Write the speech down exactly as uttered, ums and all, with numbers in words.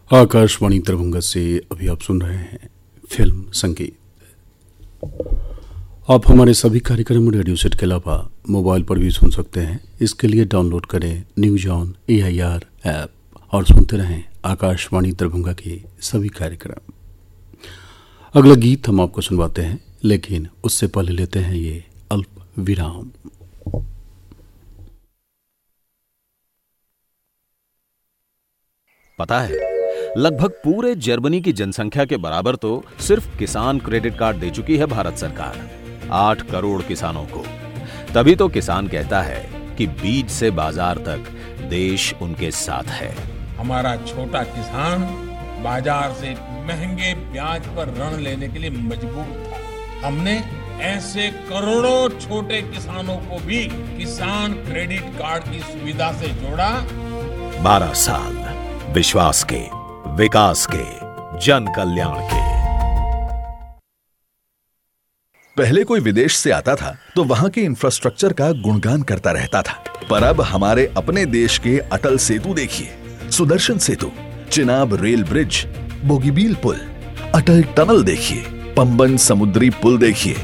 आकाशवाणी दरभंगा से अभी आप सुन रहे हैं फिल्म संगीत। आप हमारे सभी कार्यक्रम रेडियो सेट के अलावा मोबाइल पर भी सुन सकते हैं। इसके लिए डाउनलोड करें news on A I R app और सुनते रहें आकाशवाणी दरभंगा के सभी कार्यक्रम। अगला गीत हम आपको सुनवाते हैं, लेकिन उससे पहले लेते हैं ये अल्प विराम। पता है, लगभग पूरे जर्मनी की जनसंख्या के बराबर तो सिर्फ किसान क्रेडिट कार्ड दे चुकी है भारत सरकार, आठ करोड़ किसानों को। तभी तो किसान कहता है कि बीज से बाजार तक देश उनके साथ है। हमारा छोटा किसान बाजार से महंगे ब्याज पर ऋण लेने के लिए मजबूर था। हमने ऐसे करोड़ों छोटे किसानों को भी किसान क्रेडिट कार्ड की सुविधा से जोड़ा। बारह साल विश्वास के, विकास के, जन कल्याण के। पहले कोई विदेश से आता था तो वहां के इंफ्रास्ट्रक्चर का गुणगान करता रहता था, पर अब हमारे अपने देश के अटल सेतु देखिए, सुदर्शन सेतु, चिनाब रेल ब्रिज, बोगीबील पुल, अटल टनल देखिए, पंबन समुद्री पुल देखिए,